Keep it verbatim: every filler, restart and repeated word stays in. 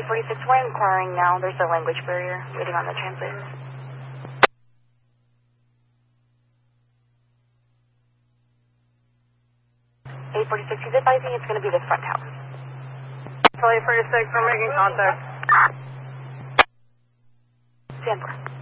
forty-six, we're inquiring now. There's a language barrier waiting on the transit. eight forty-six, he's advising it's going to be the front house. eight forty-six, we're making contact. Stand by.